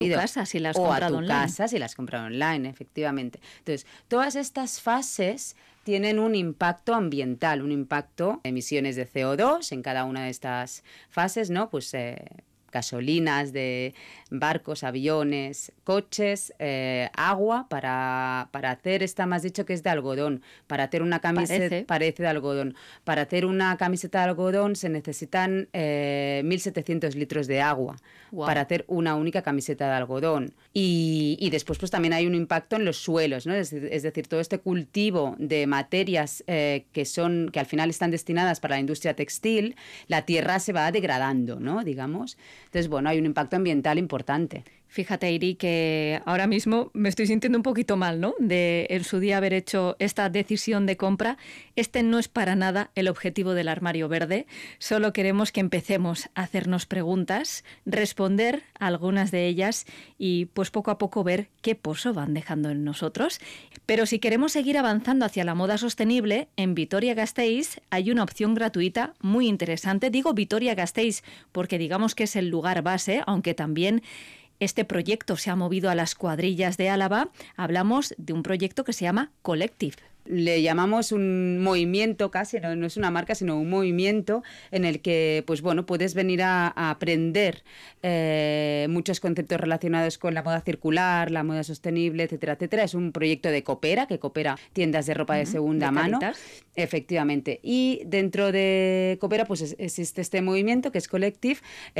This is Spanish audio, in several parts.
casa si las has o comprado a tu online. casa si las has comprado online, efectivamente. Entonces, todas estas fases tienen un impacto ambiental, un impacto de emisiones de CO2 en cada una de estas fases, ¿no? Pues gasolinas de barcos, aviones, coches, agua para hacer me has dicho que es de algodón, para hacer una camiseta, parece de algodón, para hacer una camiseta de algodón se necesitan 1.700 litros de agua. Wow. Para hacer una única camiseta de algodón. Y después pues también hay un impacto en los suelos, ¿no? Es decir, todo este cultivo de materias que al final están destinadas para la industria textil, la tierra se va degradando, ¿no? Digamos. Entonces, bueno, hay un impacto ambiental importante. Fíjate, Iri, que ahora mismo me estoy sintiendo un poquito mal, ¿no? De en su día haber hecho esta decisión de compra. Este no es para nada el objetivo del armario verde. Solo queremos que empecemos a hacernos preguntas, responder a algunas de ellas y pues poco a poco ver qué pozo van dejando en nosotros. Pero si queremos seguir avanzando hacia la moda sostenible, en Vitoria-Gasteiz hay una opción gratuita muy interesante. Digo Vitoria-Gasteiz porque digamos que es el lugar base, aunque también este proyecto se ha movido a las cuadrillas de Álava. Hablamos de un proyecto que se llama Collective. Le llamamos un movimiento casi, no es una marca, sino un movimiento en el que, pues bueno, puedes venir a aprender muchos conceptos relacionados con la moda circular, la moda sostenible, etcétera, etcétera. Es un proyecto de Coopera, que Coopera tiendas de ropa de segunda mano. Efectivamente. Y dentro de Coopera, pues existe este movimiento que es Collective,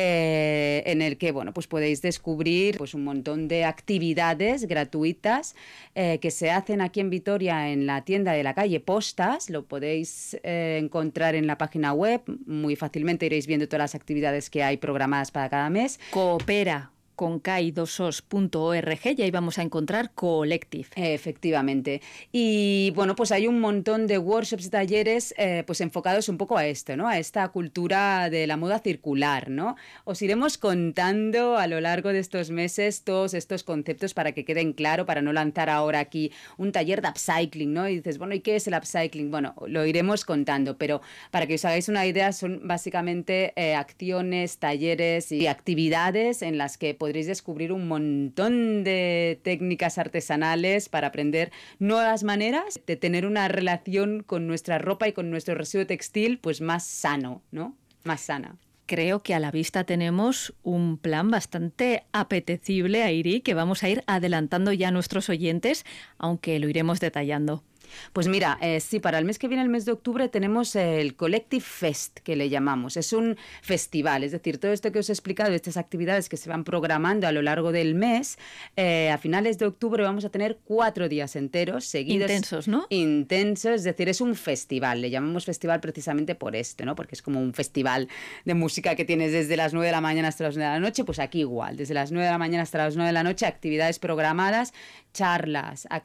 en el que, bueno, pues podéis descubrir pues un montón de actividades gratuitas que se hacen aquí en Vitoria en la tienda de la calle Postas. Lo podéis encontrar en la página web, muy fácilmente iréis viendo todas las actividades que hay programadas para cada mes. Coopera con kai2os.org y ahí vamos a encontrar Collective. Efectivamente. Y bueno, pues hay un montón de workshops y talleres pues enfocados un poco a esto, ¿no? A esta cultura de la moda circular, ¿no? Os iremos contando a lo largo de estos meses todos estos conceptos para que queden claro, para no lanzar ahora aquí un taller de upcycling, ¿no? Y dices, bueno, ¿y qué es el upcycling? Bueno, lo iremos contando, pero para que os hagáis una idea, son básicamente acciones, talleres y actividades en las que podréis descubrir un montón de técnicas artesanales para aprender nuevas maneras de tener una relación con nuestra ropa y con nuestro residuo textil pues más sano, ¿no? Más sana. Creo que a la vista tenemos un plan bastante apetecible, Airi, que vamos a ir adelantando ya a nuestros oyentes, aunque lo iremos detallando. Pues mira, sí, para el mes que viene, el mes de octubre, tenemos el Collective Fest, que le llamamos. Es un festival, es decir, todo esto que os he explicado, estas actividades que se van programando a lo largo del mes, a finales de octubre vamos a tener 4 días enteros seguidos. Intensos, ¿no? Intensos, es decir, es un festival, le llamamos festival precisamente por esto, ¿no? Porque es como un festival de música que tienes desde las 9 de la mañana hasta las 9 de la noche, pues aquí igual, desde las 9 de la mañana hasta las 9 de la noche, actividades programadas, charlas,